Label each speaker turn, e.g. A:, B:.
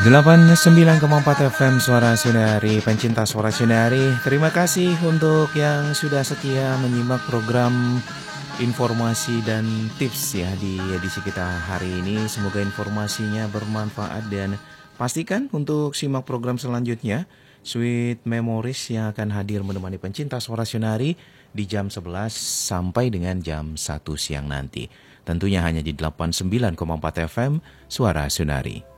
A: 89,4 FM Suara Sunari, pencinta Suara Sunari. Terima kasih untuk yang sudah setia menyimak program informasi dan tips ya di edisi kita hari ini. Semoga informasinya bermanfaat dan pastikan untuk simak program selanjutnya Sweet Memories yang akan hadir menemani pencinta Suara Sunari di jam 11 sampai dengan jam 1 siang nanti. Tentunya hanya di 89,4 FM Suara Sunari.